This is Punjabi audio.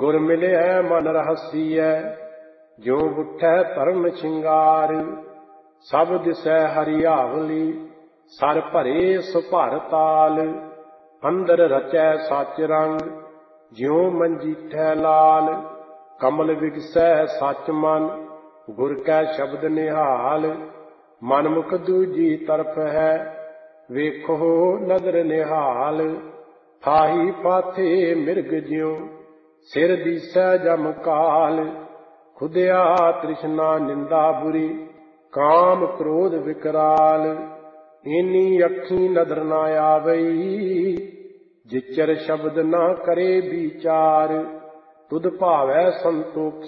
ਗੁਰ ਮਿਲਿਆ ਮਨ ਰਹਸੀਐ, ਜਿਉ ਬੁੱਠੈ ਧਰਮ ਸ਼ਿੰਗਾਰ। ਸਭ ਦਿਸੈ ਹਰਿਆਵਲੀ, ਸਰ ਭਰੇ ਸੁਭਰ ਤਾਲ। ਅੰਦਰ ਰਚੈ ਸਚ ਰੰਗ, ਜਿਉ ਮੰਜੀਠੈ ਲਾਲ। ਕਮਲ ਵਿਗਸੈ ਸਚ ਮਨ, ਗੁਰ ਕੈ ਸ਼ਬਦ ਨਿਹਾਲ। ਮਨ ਮੁਖ ਦੂਜੀ ਤਰਫ ਹੈ, ਵੇਖੋ ਨਦਰ ਨਿਹਾਲ। ਥਾਹੀ ਪਾਥੇ ਮਿਰਗ ਜਿਉ, ਸਿਰ ਦੀਸੈ ਜਮ ਕਾਲ। ਖੁਦਿਆ ਤ੍ਰਿਸ਼ਨਾ ਨਿੰਦਾ ਬੁਰੀ, ਕਾਮ ਕ੍ਰੋਧ ਵਿਕਰਾਲ। ਏਨੀ ਅੱਖੀ ਨਦਰ ਨਾ ਆਵਈ, ਜਿਚਰ ਸ਼ਬਦ ਨਾ ਕਰੇ ਵਿਚਾਰ। ਤੁਧ ਭਾਵੈ ਸੰਤੋਖੀ